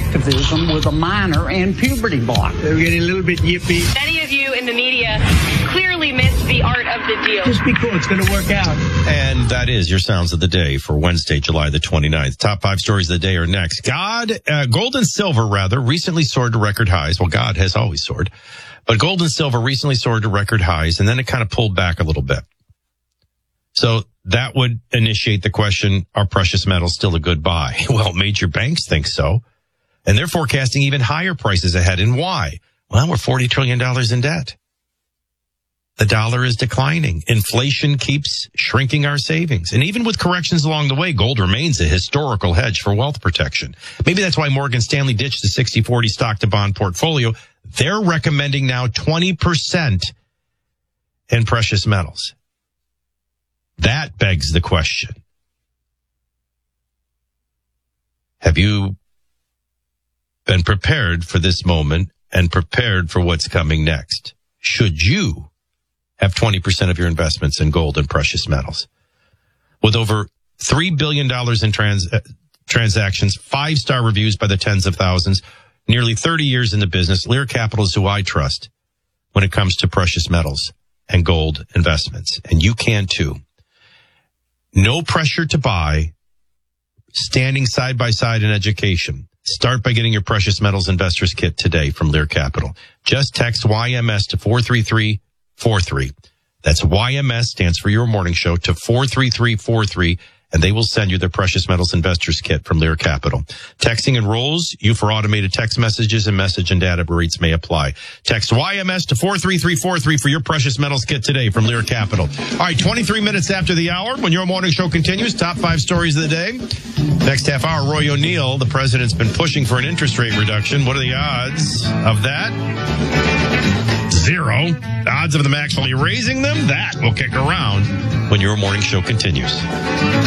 activism with a minor and puberty block. They're getting a little bit yippy. Many of you in the media clearly missed the art of the deal. Just be cool. It's going to work out. And that is your sounds of the day for Wednesday, July the 29th. Top 5 stories of the day are next. Gold and silver, recently soared to record highs. Well, God has always soared. But gold and silver recently soared to record highs, and then it kind of pulled back a little bit. So that would initiate the question, are precious metals still a good buy? Well, major banks think so. And they're forecasting even higher prices ahead. And why? Well, we're $40 trillion in debt. The dollar is declining. Inflation keeps shrinking our savings. And even with corrections along the way, gold remains a historical hedge for wealth protection. Maybe that's why Morgan Stanley ditched the 60-40 stock to bond portfolio. They're recommending now 20% in precious metals. That begs the question. Have you been prepared for this moment and prepared for what's coming next? Should you have 20% of your investments in gold and precious metals? With over $3 billion in transactions, 5-star reviews by the tens of thousands, nearly 30 years in the business, Lear Capital is who I trust when it comes to precious metals and gold investments. And you can too. No pressure to buy, standing side by side in education. Start by getting your Precious Metals Investors Kit today from Lear Capital. Just text YMS to 43343. That's YMS, stands for Your Morning Show, to 43343, and they will send you their Precious Metals Investors Kit from Lear Capital. Texting enrolls you for automated text messages, and message and data rates may apply. Text YMS to 43343 for your Precious Metals Kit today from Lear Capital. All right, 23 minutes after the hour, when Your Morning Show continues, top 5 stories of the day. Next half hour, Roy O'Neill. The president's been pushing for an interest rate reduction. What are the odds of that? 0. The odds of them actually raising them? That will kick around when Your Morning Show continues.